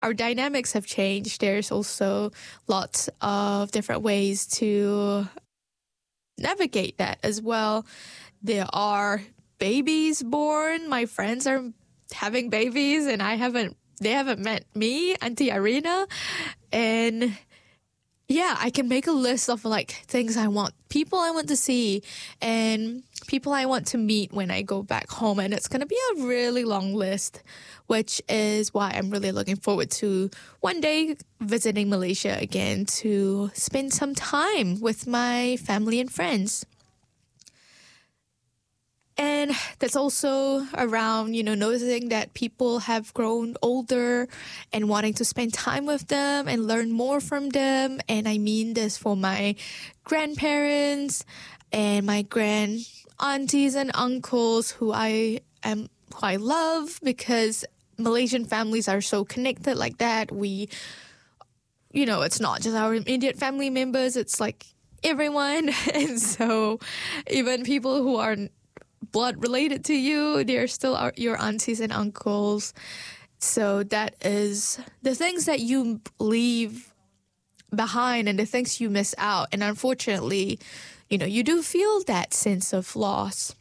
our dynamics have changed. There's also lots of different ways to navigate that as well. There are babies born. My friends are having babies and they haven't met me, Auntie Irina. And yeah, I can make a list of like things people I want to see and people I want to meet when I go back home. And it's going to be a really long list, which is why I'm really looking forward to one day visiting Malaysia again to spend some time with my family and friends. And that's also around, noticing that people have grown older and wanting to spend time with them and learn more from them. And I mean this for my grandparents and my grand aunties and uncles who I love, because Malaysian families are so connected like that. We, it's not just our immediate family members, it's like everyone. And so even people who are blood related to you, they're still your aunties and uncles. So that is the things that you leave behind and the things you miss out. And unfortunately, you do feel that sense of loss.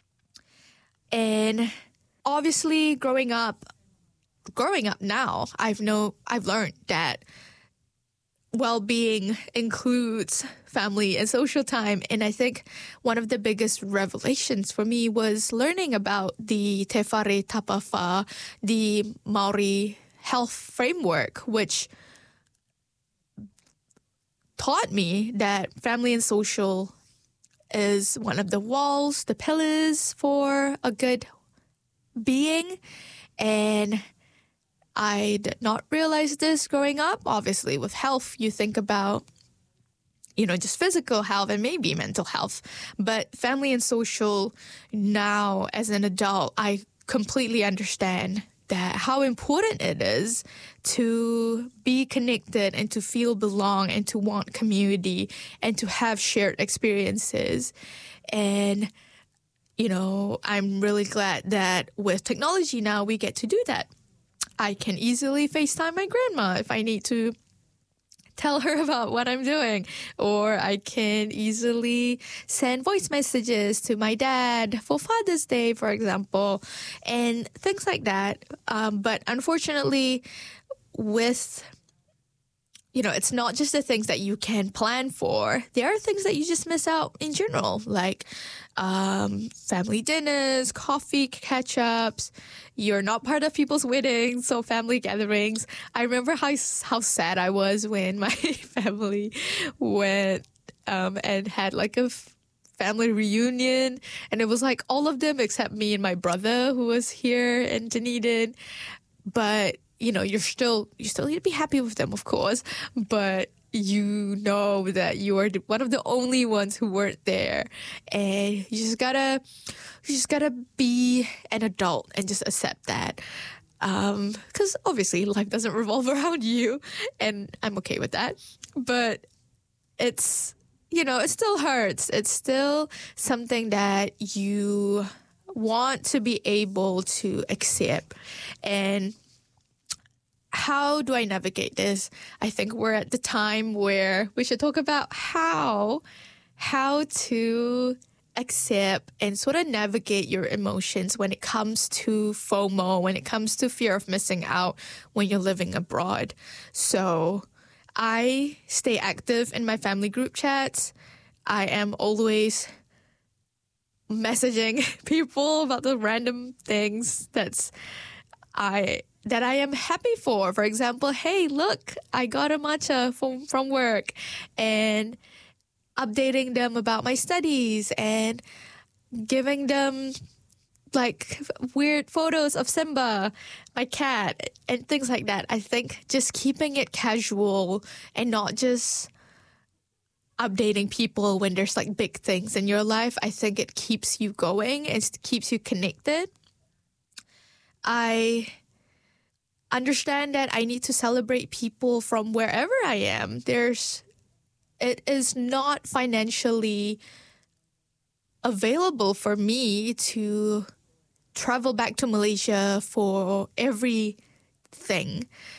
And obviously growing up now, I've learned that well-being includes family and social time. And I think one of the biggest revelations for me was learning about the Te Whare Tapawha, the Maori health framework, which taught me that family and social is one of the walls, the pillars for a good being. And I did not realize this growing up. Obviously, with health, you think about, just physical health and maybe mental health. But family and social, now as an adult, I completely understand that how important it is to be connected and to feel belong and to want community and to have shared experiences. And, I'm really glad that with technology now we get to do that. I can easily FaceTime my grandma if I need to tell her about what I'm doing. Or I can easily send voice messages to my dad for Father's Day, for example, and things like that. But unfortunately, with it's not just the things that you can plan for. There are things that you just miss out in general, like family dinners, coffee catch-ups. You're not part of people's weddings, so family gatherings. I remember how sad I was when my family went and had like a family reunion, and it was like all of them except me and my brother who was here in Dunedin. But you still need to be happy with them, of course, but that you are one of the only ones who weren't there, and you just gotta be an adult and just accept that, because obviously life doesn't revolve around you, and I'm okay with that. But it's it still hurts. It's still something that you want to be able to accept. And how do I navigate this? I think we're at the time where we should talk about how to accept and sort of navigate your emotions when it comes to FOMO, when it comes to fear of missing out when you're living abroad. So I stay active in my family group chats. I am always messaging people about the random things that I am happy for. For example, hey, look, I got a matcha from work, and updating them about my studies and giving them like weird photos of Simba, my cat, and things like that. I think just keeping it casual and not just updating people when there's like big things in your life, I think it keeps you going and keeps you connected. I understand that I need to celebrate people from wherever I am. It is not financially available for me to travel back to Malaysia for everything.